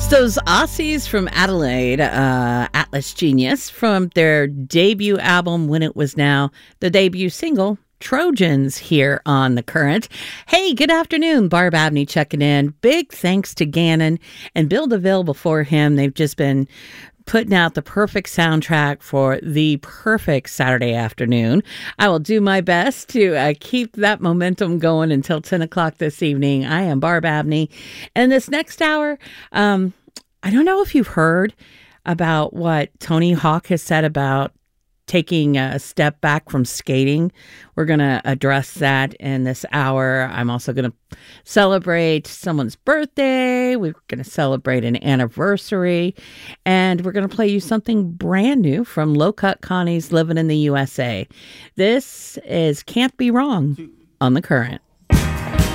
It's those Aussies from Adelaide, Atlas Genius, from their debut album, When It Was Now, the debut single, Trojans, here on The Current. Hey, good afternoon. Barb Abney checking in. Big thanks to Gannon and Bill DeVille before him. They've just been putting out the perfect soundtrack for the perfect Saturday afternoon. I will do my best to keep that momentum going until 10 o'clock this evening. I am Barb Abney. And this next hour, I don't know if you've heard about what Tony Hawk has said about taking a step back from skating. We're going to address that in this hour. I'm also going to celebrate someone's birthday. We're going to celebrate an anniversary. And we're going to play you something brand new from Low Cut Connie's Living in the USA. This is Can't Be Wrong on The Current.